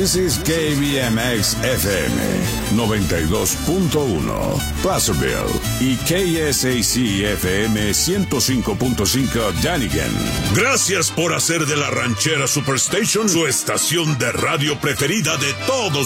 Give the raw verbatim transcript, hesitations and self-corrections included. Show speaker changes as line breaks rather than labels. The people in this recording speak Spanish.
This is K B M X F M noventa y dos punto uno, Placerville, y K S A C F M ciento cinco punto cinco, Dunnigan.
Gracias por hacer de la Ranchera Superstation su estación de radio preferida de todos